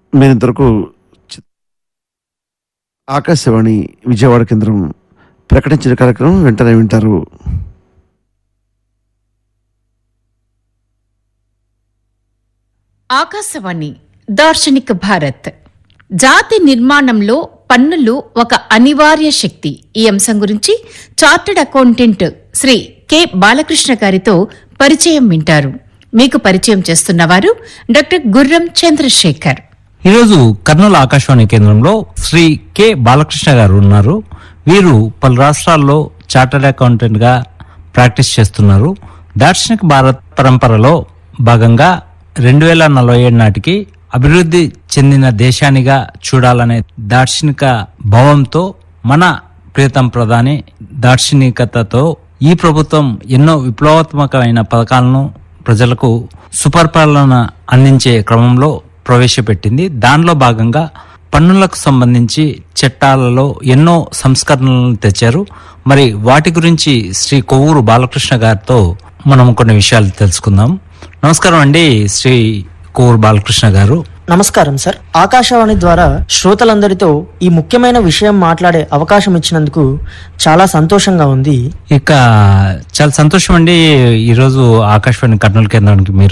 మీరింతవరకు ఆకాశవాణి విజయవాడ కేంద్రం ప్రకటించిన కార్యక్రమం వెంటనే వింటారు. ఆకాశవాణి దార్శనిక భారత్. జాతి నిర్మాణంలో పన్నులు ఒక అనివార్య శక్తి. ఈ అంశం గురించి chartered accountant Shri K Balakrishna గారితో పరిచయం వింటారు. మీకు పరిచయం చేస్తున్నవారు డాక్టర్ గుర్రం చంద్రశేఖర్. ఈరోజు కర్నూలు ఆకాశవాణి కేంద్రంలో శ్రీ కె బాలకృష్ణ గారు ఉన్నారు. వీరు పలు రాష్ట్రాల్లో చార్టర్డ్ అకౌంటెంట్ గా ప్రాక్టీస్ చేస్తున్నారు. దార్శనిక భారత్ పరంపరలో భాగంగా 2047 నాటికి అభివృద్ధి చెందిన దేశానిగా చూడాలనే దార్శనిక భావంతో మన ప్రియతం ప్రధాని దార్శనికతతో ఈ ప్రభుత్వం ఎన్నో విప్లవాత్మకమైన పథకాలను ప్రజలకు సుపరిపాలన అందించే క్రమంలో ప్రవేశపెట్టింది. దానిలో భాగంగా పన్నులకు సంబంధించి చట్టాలలో ఎన్నో సంస్కరణలను తెచ్చారు. మరి వాటి గురించి శ్రీ కొవ్వూరు బాలకృష్ణ గారితో మనం కొన్ని విషయాలు తెలుసుకుందాం. నమస్కారం అండి శ్రీ కొవ్వూరు బాలకృష్ణ గారు. నమస్కారం సార్. ఆకాశవాణి ద్వారా శ్రోతలందరితో ఈ ముఖ్యమైన విషయం మాట్లాడే అవకాశం ఇచ్చినందుకు చాలా సంతోషంగా ఉంది. ఇక చాలా సంతోషం అండి. ఈరోజు ఆకాశవాణి కర్నూలు కేంద్రానికి మీరు